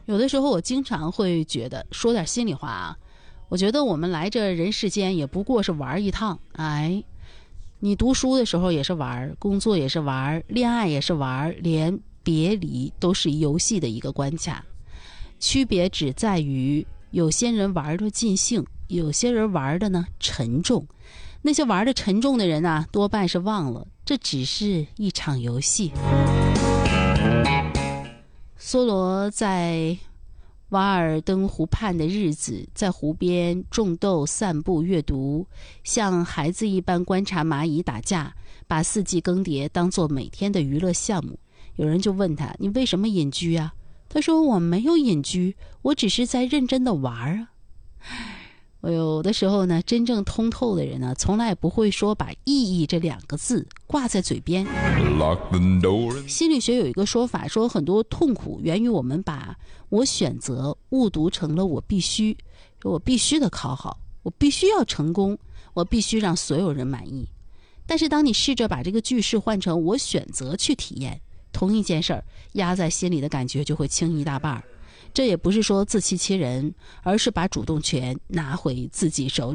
有的时候我经常会觉得，说点心里话啊，我觉得我们来这人世间也不过是玩一趟。哎，你读书的时候也是玩，工作也是玩，恋爱也是玩，连别离都是游戏的一个关卡。区别只在于有些人玩的尽兴，有些人玩的呢沉重。那些玩的沉重的人啊，多半是忘了这只是一场游戏。梭罗在瓦尔登湖畔的日子，在湖边种豆、散步、阅读，像孩子一般观察蚂蚁打架，把四季更迭当作每天的娱乐项目。有人就问他，你为什么隐居啊？他说，我没有隐居，我只是在认真的玩啊。我有的时候呢，真正通透的人呢，从来不会说把意义这两个字挂在嘴边。心理学有一个说法，说很多痛苦源于我们把我选择误读成了我必须，我必须的考好，我必须要成功，我必须让所有人满意。但是当你试着把这个句式换成我选择去体验，同一件事儿压在心里的感觉就会轻一大半。这也不是说自欺欺人，而是把主动权拿回自己手里。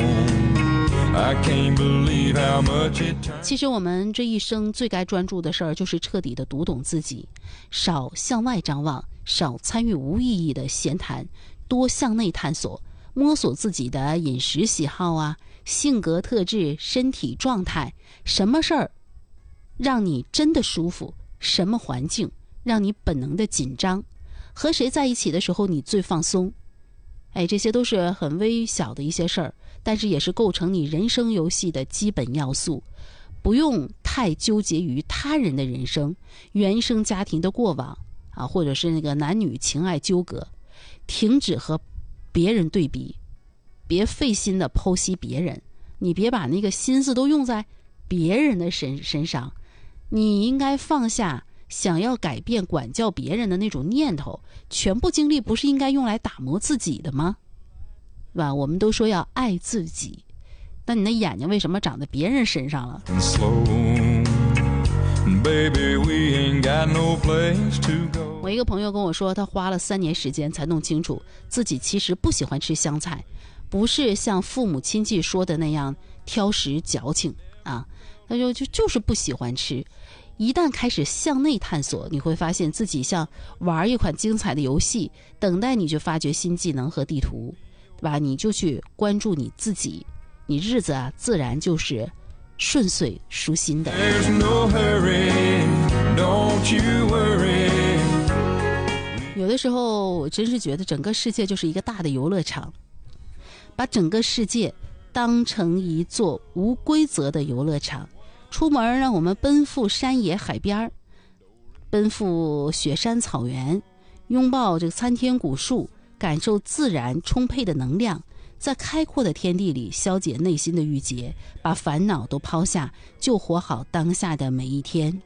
其实我们这一生最该专注的事儿，就是彻底的读懂自己，少向外张望，少参与无意义的闲谈，多向内探索，摸索自己的饮食喜好啊、性格特质、身体状态，什么事儿让你真的舒服，什么环境让你本能的紧张，和谁在一起的时候你最放松。这些都是很微小的一些事儿，但是也是构成你人生游戏的基本要素。不用太纠结于他人的人生、原生家庭的过往啊，或者是那个男女情爱纠葛，停止和别人对比，别费心的剖析别人，你别把那个心思都用在别人的身上，你应该放下想要改变管教别人的那种念头，全部精力不是应该用来打磨自己的吗？对吧？我们都说要爱自己，那你的眼睛为什么长在别人身上了？我一个朋友跟我说，他花了3年时间才弄清楚自己其实不喜欢吃香菜，不是像父母亲戚说的那样挑食矫情啊，他就是不喜欢吃。一旦开始向内探索，你会发现自己像玩一款精彩的游戏，等待你去发掘新技能和地图，对吧？你就去关注你自己，你日子啊自然就是顺遂舒心的。有的时候我真是觉得整个世界就是一个大的游乐场，把整个世界当成一座无规则的游乐场。出门让我们奔赴山野海边，奔赴雪山草原，拥抱这个参天古树，感受自然充沛的能量，在开阔的天地里消解内心的郁结，把烦恼都抛下，就活好当下的每一天。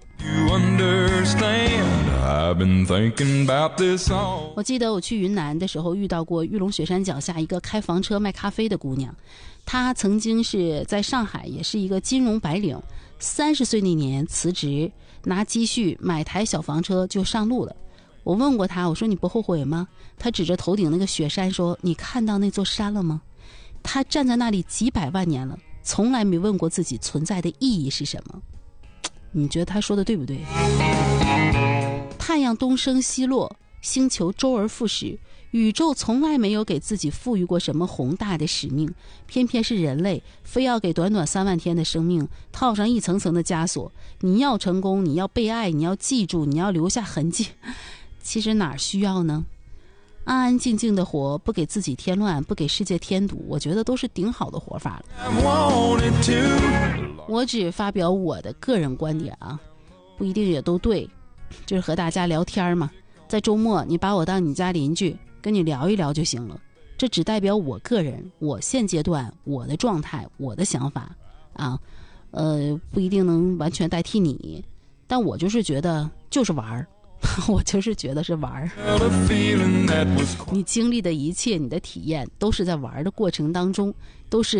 我记得我去云南的时候遇到过玉龙雪山脚下一个开房车卖咖啡的姑娘，她曾经是在上海也是一个金融白领，30岁那年辞职，拿积蓄买台小房车就上路了。我问过她，我说你不后悔吗？她指着头顶那个雪山说，你看到那座山了吗？她站在那里几百万年了，从来没问过自己存在的意义是什么。你觉得她说的对不对？太阳东升西落，星球周而复始，宇宙从来没有给自己赋予过什么宏大的使命，偏偏是人类非要给短短3万天的生命套上一层层的枷锁。你要成功，你要被爱，你要记住，你要留下痕迹，其实哪需要呢？安安静静的活，不给自己添乱，不给世界添堵，我觉得都是顶好的活法了。我只发表我的个人观点啊，不一定也都对，就是和大家聊天嘛。在周末你把我当你家邻居，跟你聊一聊就行了，这只代表我个人，我现阶段我的状态，我的想法啊，不一定能完全代替你，但我就是觉得就是玩儿。我就是觉得是玩，你经历的一切，你的体验都是在玩的过程当中，都是